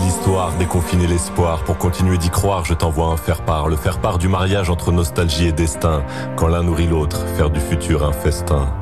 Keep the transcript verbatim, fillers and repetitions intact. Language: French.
d'histoire, déconfiner l'espoir. Pour continuer d'y croire, je t'envoie un faire-part. Le faire-part du mariage entre nostalgie et destin. Quand l'un nourrit l'autre, faire du futur un festin.